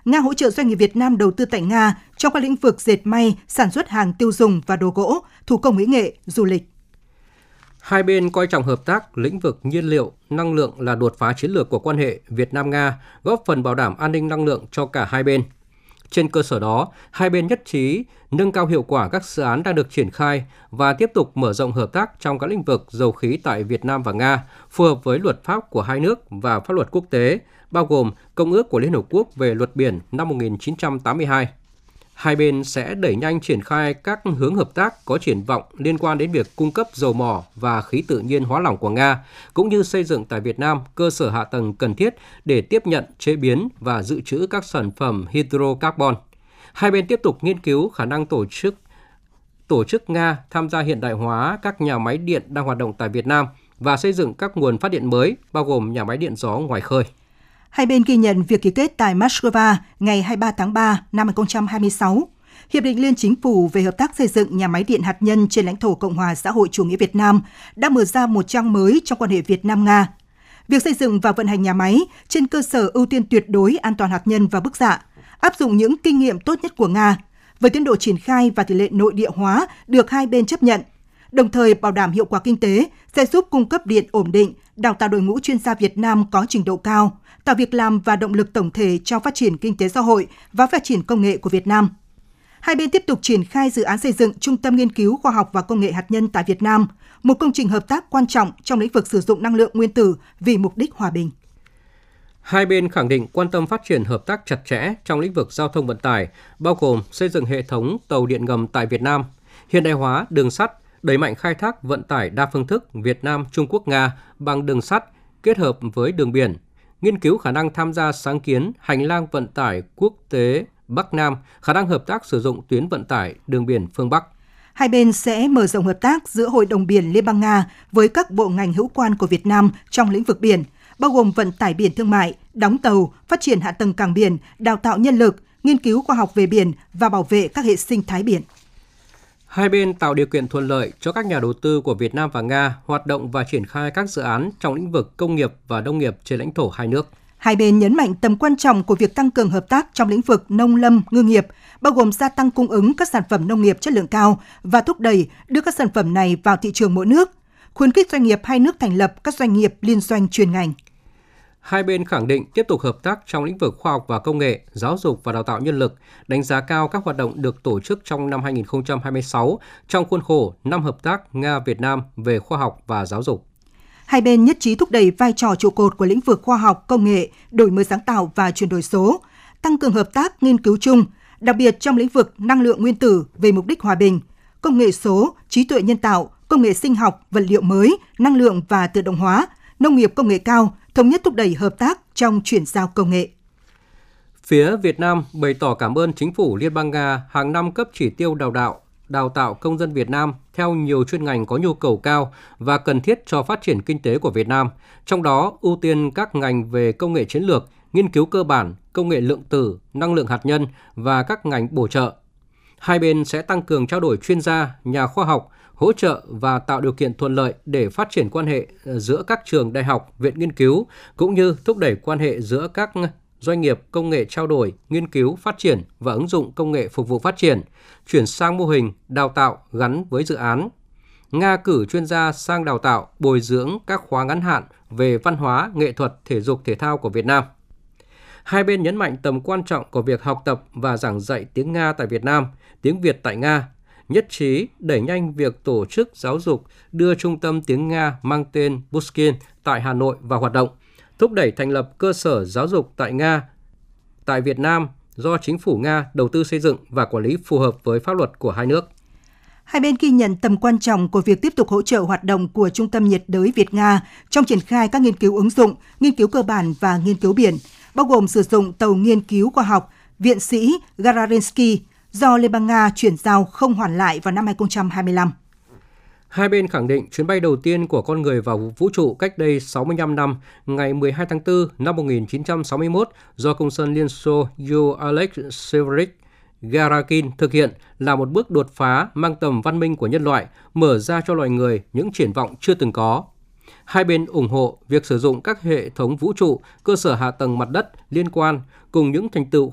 Nga hỗ trợ doanh nghiệp Việt Nam đầu tư tại Nga trong các lĩnh vực dệt may, sản xuất hàng tiêu dùng và đồ gỗ, thủ công mỹ nghệ, du lịch. Hai bên coi trọng hợp tác lĩnh vực nhiên liệu, năng lượng là đột phá chiến lược của quan hệ Việt Nam-Nga, góp phần bảo đảm an ninh năng lượng cho cả hai bên. Trên cơ sở đó, hai bên nhất trí nâng cao hiệu quả các dự án đang được triển khai và tiếp tục mở rộng hợp tác trong các lĩnh vực dầu khí tại Việt Nam và Nga, phù hợp với luật pháp của hai nước và pháp luật quốc tế, bao gồm Công ước của Liên Hợp Quốc về luật biển năm 1982. Hai bên sẽ đẩy nhanh triển khai các hướng hợp tác có triển vọng liên quan đến việc cung cấp dầu mỏ và khí tự nhiên hóa lỏng của Nga, cũng như xây dựng tại Việt Nam cơ sở hạ tầng cần thiết để tiếp nhận, chế biến và dự trữ các sản phẩm hydrocarbon. Hai bên tiếp tục nghiên cứu khả năng tổ chức Nga tham gia hiện đại hóa các nhà máy điện đang hoạt động tại Việt Nam và xây dựng các nguồn phát điện mới, bao gồm nhà máy điện gió ngoài khơi. Hai bên ghi nhận việc ký kết tại Moscow ngày 23 tháng 3 năm 2026, Hiệp định Liên Chính phủ về hợp tác xây dựng nhà máy điện hạt nhân trên lãnh thổ Cộng hòa xã hội chủ nghĩa Việt Nam đã mở ra một trang mới trong quan hệ Việt Nam-Nga. Việc xây dựng và vận hành nhà máy trên cơ sở ưu tiên tuyệt đối an toàn hạt nhân và bức xạ, áp dụng những kinh nghiệm tốt nhất của Nga, với tiến độ triển khai và tỷ lệ nội địa hóa được hai bên chấp nhận, đồng thời bảo đảm hiệu quả kinh tế, sẽ giúp cung cấp điện ổn định, đào tạo đội ngũ chuyên gia Việt Nam có trình độ cao, tạo việc làm và động lực tổng thể cho phát triển kinh tế xã hội và phát triển công nghệ của Việt Nam. Hai bên tiếp tục triển khai dự án xây dựng Trung tâm Nghiên cứu Khoa học và Công nghệ hạt nhân tại Việt Nam, một công trình hợp tác quan trọng trong lĩnh vực sử dụng năng lượng nguyên tử vì mục đích hòa bình. Hai bên khẳng định quan tâm phát triển hợp tác chặt chẽ trong lĩnh vực giao thông vận tải, bao gồm xây dựng hệ thống tàu điện ngầm tại Việt Nam, hiện đại hóa đường sắt, đẩy mạnh khai thác vận tải đa phương thức Việt Nam, Trung Quốc, Nga bằng đường sắt kết hợp với đường biển, nghiên cứu khả năng tham gia sáng kiến hành lang vận tải quốc tế Bắc Nam, khả năng hợp tác sử dụng tuyến vận tải đường biển phương Bắc. Hai bên sẽ mở rộng hợp tác giữa Hội đồng Biển Liên bang Nga với các bộ ngành hữu quan của Việt Nam trong lĩnh vực biển, bao gồm vận tải biển thương mại, đóng tàu, phát triển hạ tầng cảng biển, đào tạo nhân lực, nghiên cứu khoa học về biển và bảo vệ các hệ sinh thái biển. Hai bên tạo điều kiện thuận lợi cho các nhà đầu tư của Việt Nam và Nga hoạt động và triển khai các dự án trong lĩnh vực công nghiệp và nông nghiệp trên lãnh thổ hai nước. Hai bên nhấn mạnh tầm quan trọng của việc tăng cường hợp tác trong lĩnh vực nông lâm, ngư nghiệp, bao gồm gia tăng cung ứng các sản phẩm nông nghiệp chất lượng cao và thúc đẩy đưa các sản phẩm này vào thị trường mỗi nước, khuyến khích doanh nghiệp hai nước thành lập các doanh nghiệp liên doanh chuyên ngành. Hai bên khẳng định tiếp tục hợp tác trong lĩnh vực khoa học và công nghệ, giáo dục và đào tạo nhân lực, đánh giá cao các hoạt động được tổ chức trong năm 2026 trong khuôn khổ Năm Hợp tác Nga-Việt Nam về khoa học và giáo dục. Hai bên nhất trí thúc đẩy vai trò trụ cột của lĩnh vực khoa học, công nghệ, đổi mới sáng tạo và chuyển đổi số, tăng cường hợp tác nghiên cứu chung, đặc biệt trong lĩnh vực năng lượng nguyên tử về mục đích hòa bình, công nghệ số, trí tuệ nhân tạo, công nghệ sinh học, vật liệu mới, năng lượng và tự động hóa, nông nghiệp công nghệ cao, thống nhất thúc đẩy hợp tác trong chuyển giao công nghệ. Phía Việt Nam bày tỏ cảm ơn Chính phủ Liên bang Nga hàng năm cấp chỉ tiêu đào tạo công dân Việt Nam theo nhiều chuyên ngành có nhu cầu cao và cần thiết cho phát triển kinh tế của Việt Nam, trong đó ưu tiên các ngành về công nghệ chiến lược, nghiên cứu cơ bản, công nghệ lượng tử, năng lượng hạt nhân và các ngành bổ trợ. Hai bên sẽ tăng cường trao đổi chuyên gia, nhà khoa học, hỗ trợ và tạo điều kiện thuận lợi để phát triển quan hệ giữa các trường đại học, viện nghiên cứu, cũng như thúc đẩy quan hệ giữa các doanh nghiệp công nghệ trao đổi, nghiên cứu, phát triển và ứng dụng công nghệ phục vụ phát triển, chuyển sang mô hình đào tạo gắn với dự án. Nga cử chuyên gia sang đào tạo, bồi dưỡng các khóa ngắn hạn về văn hóa, nghệ thuật, thể dục, thể thao của Việt Nam. Hai bên nhấn mạnh tầm quan trọng của việc học tập và giảng dạy tiếng Nga tại Việt Nam, tiếng Việt tại Nga, nhất trí đẩy nhanh việc tổ chức giáo dục đưa trung tâm tiếng Nga mang tên Pushkin tại Hà Nội vào hoạt động, thúc đẩy thành lập cơ sở giáo dục tại Nga, tại Việt Nam do chính phủ Nga đầu tư xây dựng và quản lý phù hợp với pháp luật của hai nước. Hai bên ghi nhận tầm quan trọng của việc tiếp tục hỗ trợ hoạt động của Trung tâm nhiệt đới Việt-Nga trong triển khai các nghiên cứu ứng dụng, nghiên cứu cơ bản và nghiên cứu biển, bao gồm sử dụng tàu nghiên cứu khoa học Viện sĩ Gararinsky do Liên bang Nga chuyển giao không hoàn lại vào năm 2025. Hai bên khẳng định chuyến bay đầu tiên của con người vào vũ trụ cách đây 65 năm, ngày 12 tháng 4 năm 1961 do công dân Liên Xô Yuri Alexeyevich Garakin thực hiện là một bước đột phá mang tầm văn minh của nhân loại, mở ra cho loài người những triển vọng chưa từng có. Hai bên ủng hộ việc sử dụng các hệ thống vũ trụ, cơ sở hạ tầng mặt đất liên quan cùng những thành tựu